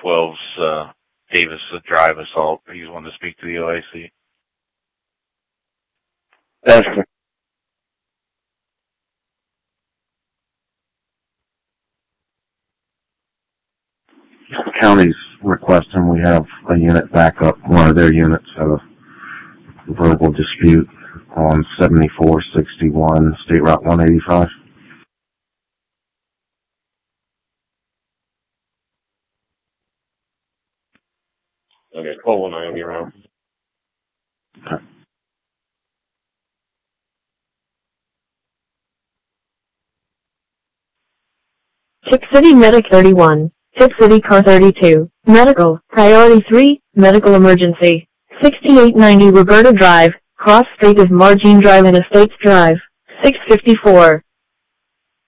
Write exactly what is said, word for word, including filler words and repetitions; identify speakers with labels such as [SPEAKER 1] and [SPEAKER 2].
[SPEAKER 1] twelve's uh, Davis Drive assault. He's wanting to speak to the O I C.
[SPEAKER 2] Asking. County's requesting we have a unit backup. One of their units had a verbal dispute on seventy-four sixty-one State Route one eighty-five.
[SPEAKER 3] Okay, call one Miami around.
[SPEAKER 2] Okay.
[SPEAKER 4] Tip City Medic thirty-one. Tip City Car thirty-two. Medical. Priority three. Medical emergency. sixty-eight ninety Roberta Drive. Cross Street is Margene Drive and Estates Drive. six fifty-four.